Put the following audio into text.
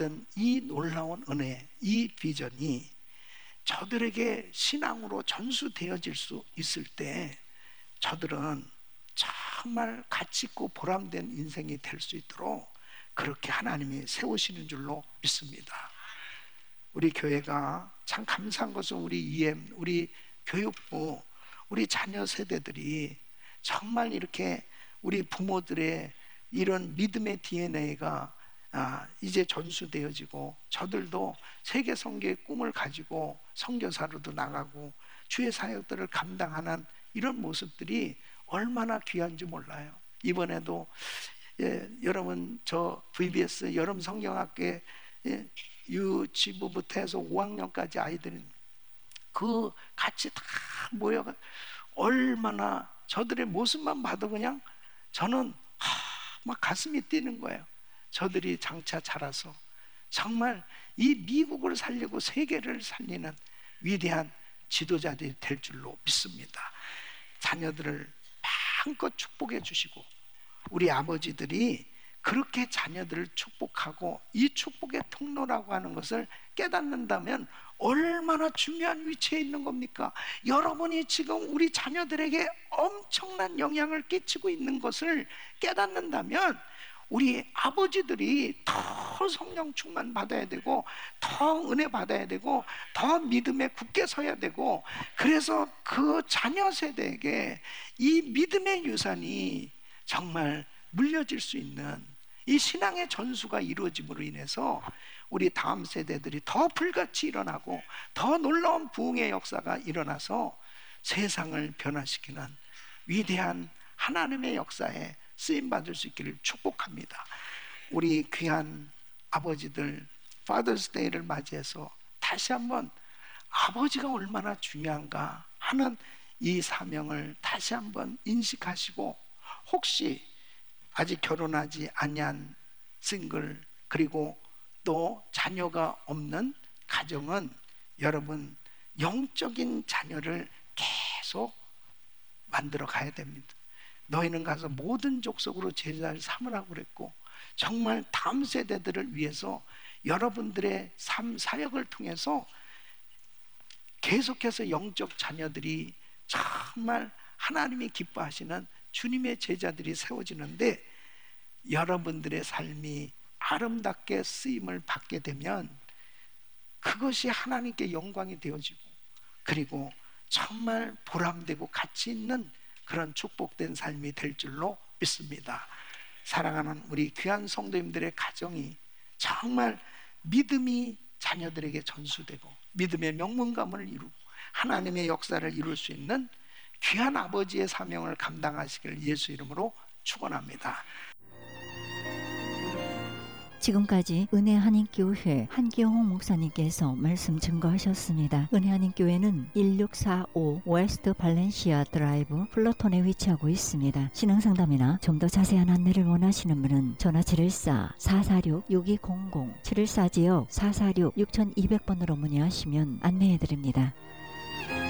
받은 이 놀라운 은혜, 이 비전이 저들에게 신앙으로 전수되어질 수 있을 때 저들은 정말 가치있고 보람된 인생이 될 수 있도록 그렇게 하나님이 세우시는 줄로 믿습니다. 우리 교회가 참 감사한 것은 우리 EM, 우리 교육부, 우리 자녀 세대들이 정말 이렇게 우리 부모들의 이런 믿음의 DNA가 이제 전수되어지고 저들도 세계 선교의 꿈을 가지고 선교사로도 나가고 주의 사역들을 감당하는 이런 모습들이 얼마나 귀한지 몰라요. 이번에도 여러분 저 VBS 여름 성경학교에 유치부부터 해서 5학년까지 아이들이 그 같이 다 모여가 얼마나 저들의 모습만 봐도 그냥 저는 막 가슴이 뛰는 거예요. 저들이 장차 자라서 정말 이 미국을 살리고 세계를 살리는 위대한 지도자들이 될 줄로 믿습니다. 자녀들을 마음껏 축복해 주시고 우리 아버지들이 그렇게 자녀들을 축복하고 이 축복의 통로라고 하는 것을 깨닫는다면 얼마나 중요한 위치에 있는 겁니까? 여러분이 지금 우리 자녀들에게 엄청난 영향을 끼치고 있는 것을 깨닫는다면 우리 아버지들이 더 성령 충만 받아야 되고 더 은혜 받아야 되고 더 믿음에 굳게 서야 되고 그래서 그 자녀 세대에게 이 믿음의 유산이 정말 물려질 수 있는 이 신앙의 전수가 이루어짐으로 인해서 우리 다음 세대들이 더 불같이 일어나고 더 놀라운 부흥의 역사가 일어나서 세상을 변화시키는 위대한 하나님의 역사에 쓰임받을 수 있기를 축복합니다. 우리 귀한 아버지들 파더스데이를 맞이해서 다시 한번 아버지가 얼마나 중요한가 하는 이 사명을 다시 한번 인식하시고 혹시 아직 결혼하지 아니한 싱글 그리고 또 자녀가 없는 가정은 여러분 영적인 자녀를 계속 만들어 가야 됩니다. 너희는 가서 모든 족속으로 제자를 삼으라고 그랬고 정말 다음 세대들을 위해서 여러분들의 삶 사역을 통해서 계속해서 영적 자녀들이 정말 하나님이 기뻐하시는 주님의 제자들이 세워지는데 여러분들의 삶이 아름답게 쓰임을 받게 되면 그것이 하나님께 영광이 되어지고 그리고 정말 보람되고 가치 있는 그런 축복된 삶이 될 줄로 믿습니다. 사랑하는 우리 귀한 성도님들의 가정이 정말 믿음이 자녀들에게 전수되고 믿음의 명문감을 이루고 하나님의 역사를 이룰 수 있는 귀한 아버지의 사명을 감당하시길 예수 이름으로 축원합니다. 지금까지 은혜한인교회 한기홍 목사님께서 말씀 증거하셨습니다. 은혜한인교회는 1645 웨스트 발렌시아 드라이브 플러톤에 위치하고 있습니다. 신앙상담이나 좀 더 자세한 안내를 원하시는 분은 전화 714-446-6200 714지역 446-6200번으로 문의하시면 안내해드립니다.